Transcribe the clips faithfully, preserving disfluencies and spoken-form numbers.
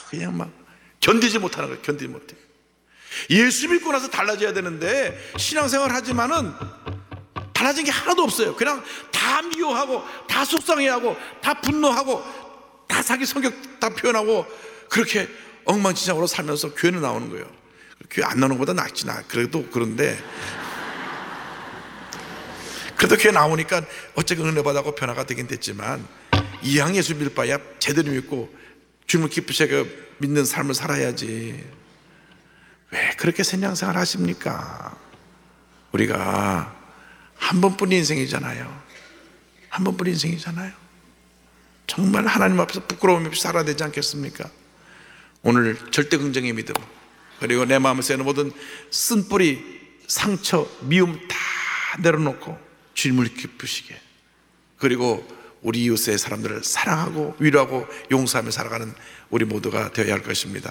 그냥 막 견디지 못하는 거예요. 견디지 못해. 예수 믿고 나서 달라져야 되는데 신앙생활 하지만은 달라진 게 하나도 없어요. 그냥 다 미워하고 다 속상해하고 다 분노하고 다 자기 성격 다 표현하고 그렇게 엉망진창으로 살면서 교회는 나오는 거예요. 교회 안 나오는 것보다 낫지. 나 그래도 그런데 그래도 교회 나오니까 어쨌든 은혜 받아고 변화가 되긴 됐지만 이왕 예수 믿을 바야 제대로 믿고 주님을 기쁘시게 믿는 삶을 살아야지. 왜 그렇게 신앙생활 하십니까? 우리가 한 번뿐인 인생이잖아요. 한 번뿐인 인생이잖아요. 정말 하나님 앞에서 부끄러움 없이 살아야 되지 않겠습니까? 오늘 절대 긍정의 믿음, 그리고 내 마음에 새는 모든 쓴뿌리, 상처, 미움 다 내려놓고 주님을 기쁘시게, 그리고 우리 이웃의 사람들을 사랑하고 위로하고 용서하며 살아가는 우리 모두가 되어야 할 것입니다.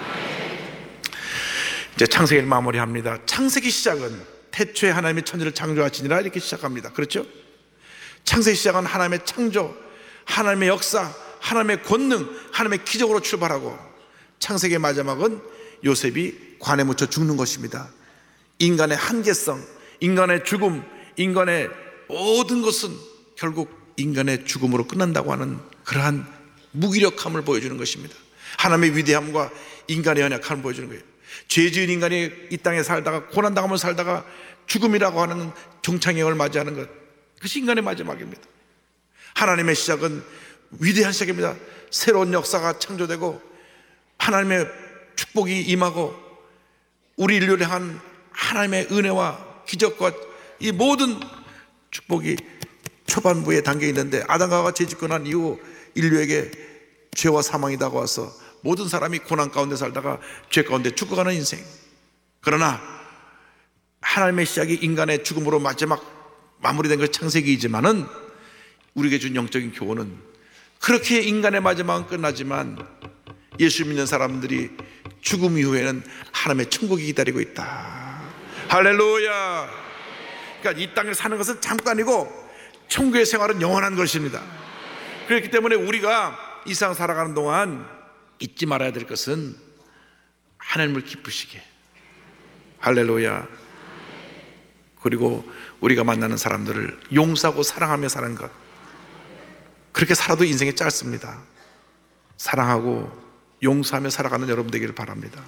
이제 창세기를 마무리합니다. 창세기 시작은 태초에 하나님의 천지를 창조하시니라 이렇게 시작합니다. 그렇죠? 창세기 시작은 하나님의 창조, 하나님의 역사, 하나님의 권능, 하나님의 기적으로 출발하고 창세기의 마지막은 요셉이 관에 묻혀 죽는 것입니다. 인간의 한계성, 인간의 죽음, 인간의 모든 것은 결국 인간의 죽음으로 끝난다고 하는 그러한 무기력함을 보여주는 것입니다. 하나님의 위대함과 인간의 연약함을 보여주는 거예요. 죄 지은 인간이 이 땅에 살다가 고난당하며 살다가 죽음이라고 하는 종창형을 맞이하는 것, 그것이 인간의 마지막입니다. 하나님의 시작은 위대한 시작입니다. 새로운 역사가 창조되고 하나님의 축복이 임하고 우리 인류를 향한 하나님의 은혜와 기적과 이 모든 축복이 초반부에 담겨 있는데, 아담과 하와가 죄짓고 난 이후 인류에게 죄와 사망이 다가와서 모든 사람이 고난 가운데 살다가 죄 가운데 죽어가는 인생. 그러나 하나님의 시작이 인간의 죽음으로 마지막 마무리된 것이 창세기이지만은 우리에게 준 영적인 교훈은 그렇게 인간의 마지막은 끝나지만 예수 믿는 사람들이 죽음 이후에는 하나님의 천국이 기다리고 있다. 할렐루야. 그러니까 이 땅에 사는 것은 잠깐이고 천국의 생활은 영원한 것입니다. 그렇기 때문에 우리가 이 세상 살아가는 동안 잊지 말아야 될 것은 하나님을 기쁘시게, 할렐루야, 그리고 우리가 만나는 사람들을 용서하고 사랑하며 사는 것. 그렇게 살아도 인생이 짧습니다. 사랑하고 용서하며 살아가는 여러분 되기를 바랍니다.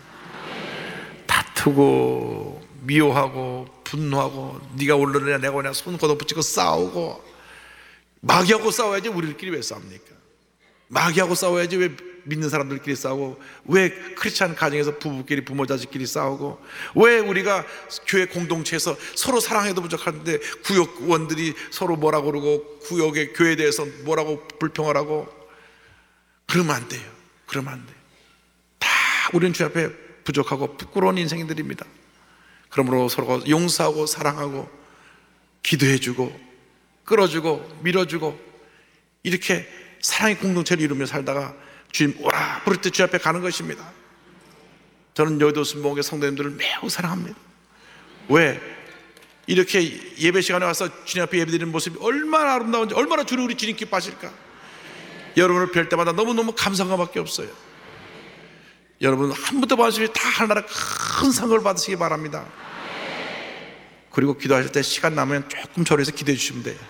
다투고 미워하고 분노하고 네가 올르느냐 내가 오냐 손 걷어붙이고 싸우고 마귀하고 싸워야지 우리들끼리 왜 싸웁니까? 마귀하고 싸워야지 왜 믿는 사람들끼리 싸우고, 왜 크리스찬 가정에서 부부끼리 부모 자식끼리 싸우고, 왜 우리가 교회 공동체에서 서로 사랑해도 부족한데 구역원들이 서로 뭐라고 그러고 구역의 교회에 대해서 뭐라고 불평을 하고. 그러면 안 돼요. 그러면 안 돼요. 다 우리는 주 앞에 부족하고 부끄러운 인생들입니다. 그러므로 서로 용서하고 사랑하고 기도해주고 끌어주고 밀어주고 이렇게 사랑의 공동체를 이루며 살다가 주님 오라 부를 때 주 앞에 가는 것입니다. 저는 여의도 순복음교회 성도님들을 매우 사랑합니다. 왜? 이렇게 예배 시간에 와서 주님 앞에 예배드리는 모습이 얼마나 아름다운지, 얼마나 주를 우리 주님 기뻐하실까. 여러분을 뵐 때마다 너무너무 감사한 것밖에 없어요. 여러분 한 분도 받으시면 다 하나라 큰 상을 받으시기 바랍니다. 그리고 기도하실 때 시간 남으면 조금 절에서 기도해 주시면 돼요.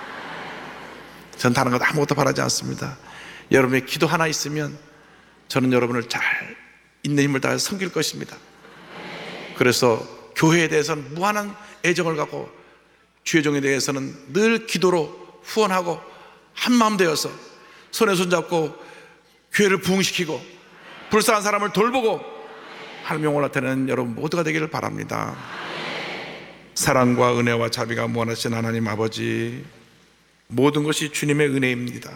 전 다른 것 아무것도 바라지 않습니다. 여러분의 기도 하나 있으면 저는 여러분을 잘 있는 힘을 다해서 섬길 것입니다. 그래서 교회에 대해서는 무한한 애정을 갖고 주의 종에 대해서는 늘 기도로 후원하고 한마음 되어서 손에 손잡고 교회를 부흥시키고 불쌍한 사람을 돌보고 하나님 영광을 나타내는 여러분 모두가 되기를 바랍니다. 사랑과 은혜와 자비가 무한하신 하나님 아버지, 모든 것이 주님의 은혜입니다.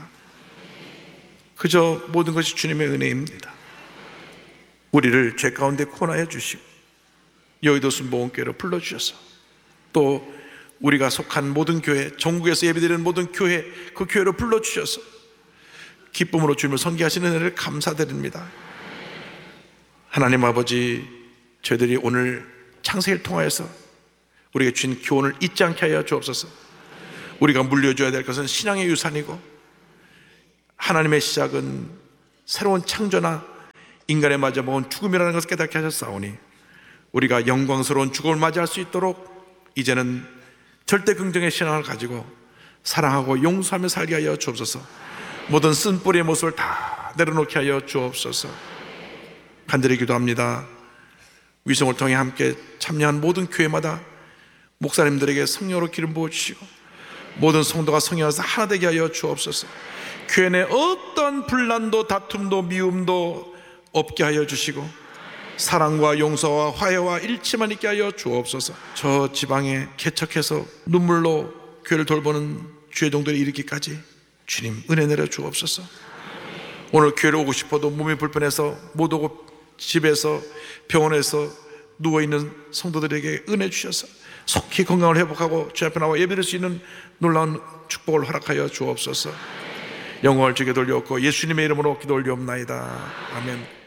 그저 모든 것이 주님의 은혜입니다. 우리를 죄 가운데 구원하여 주시고 여의도 순복음교회로 불러주셔서 또 우리가 속한 모든 교회, 전국에서 예배드리는 모든 교회, 그 교회로 불러주셔서 기쁨으로 주님을 섬기하시는 은혜를 감사드립니다. 하나님 아버지, 저희들이 오늘 창세기를 통하여서 우리에게 주신 교훈을 잊지 않게 하여 주옵소서. 우리가 물려줘야 될 것은 신앙의 유산이고 하나님의 시작은 새로운 창조나 인간의 맞아 먹은 죽음이라는 것을 깨닫게 하셨사오니 우리가 영광스러운 죽음을 맞이할 수 있도록 이제는 절대 긍정의 신앙을 가지고 사랑하고 용서하며 살게 하여 주옵소서. 모든 쓴뿌리의 모습을 다 내려놓게 하여 주옵소서. 간절히 기도합니다. 위성을 통해 함께 참여한 모든 교회마다 목사님들에게 성령으로 기름 부어주시고 모든 성도가 성령에서 하나 되게 하여 주옵소서. 교회 내 어떤 분란도 다툼도 미움도 없게 하여 주시고 사랑과 용서와 화해와 일치만 있게 하여 주옵소서. 저 지방에 개척해서 눈물로 교회를 돌보는 주의동들이 이르기까지 주님 은혜 내려 주옵소서. 오늘 교회를 오고 싶어도 몸이 불편해서 못 오고 집에서 병원에서 누워있는 성도들에게 은혜 주셔서 속히 건강을 회복하고 주 앞에 나와 예배드릴 수 있는 놀라운 축복을 허락하여 주옵소서. 영광을 주께 돌려옵고 예수님의 이름으로 기도 올리옵나이다. 아멘.